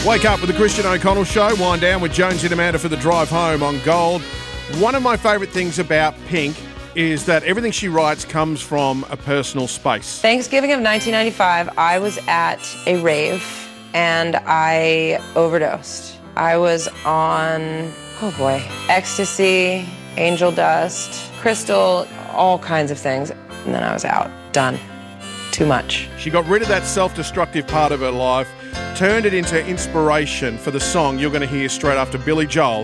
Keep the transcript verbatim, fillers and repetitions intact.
Wake up with the Christian O'Connell Show. Wind down with Jonesy and Amanda for the drive home on Gold. One of my favourite things about Pink is that everything she writes comes from a personal space. Thanksgiving of nineteen ninety-five, I was at a rave and I overdosed. I was on, oh boy, ecstasy, angel dust, crystal, all kinds of things. And then I was out. Done. Too much. She got rid of that self-destructive part of her life, turned it into inspiration for the song you're going to hear straight after Billy Joel.